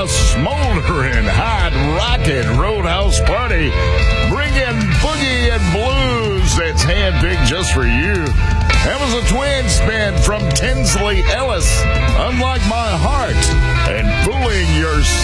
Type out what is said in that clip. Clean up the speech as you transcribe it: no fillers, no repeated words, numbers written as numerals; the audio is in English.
a smoldering, hot, rockin' Roadhouse party. Bringing boogie and blues that's handpicked just for you. That was a twin spin from Tinsley Ellis. Unlike my heart,